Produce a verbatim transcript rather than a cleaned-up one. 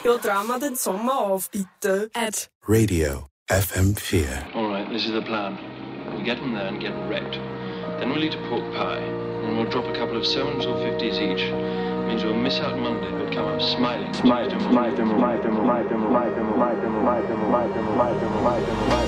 Ja, drehen wir den Sommer auf, bitte. At Radio F M four. All right, this is the plan. We get them there and get wrecked. Then we'll eat a pork pie, and we'll drop a couple of sevens or fifties each. It means we'll miss out Monday, but come up smiling. Smiling, smiling, smiling, smiling, smiling, smiling, smiling, smiling, smiling, smiling, smiling, smiling, smiling.